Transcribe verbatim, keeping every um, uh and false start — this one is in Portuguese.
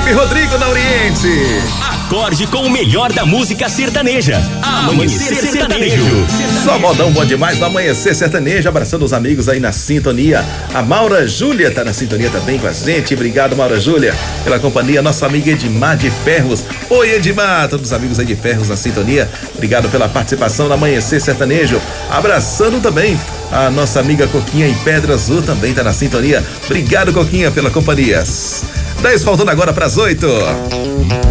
Felipe Rodrigo na Oriente. Acorde com o melhor da música sertaneja. Amanhecer Sertanejo. Só modão bom demais no Amanhecer Sertanejo, abraçando os amigos aí na sintonia. A Maura Júlia tá na sintonia também com a gente. Obrigado, Maura Júlia, pela companhia. Nossa amiga Edmar de Ferros. Oi, Edmar, todos os amigos aí de Ferros na sintonia. Obrigado pela participação no Amanhecer Sertanejo. Abraçando também a nossa amiga Coquinha em Pedra Azul, também tá na sintonia. Obrigado, Coquinha, pela companhia. dez faltando agora para as oito.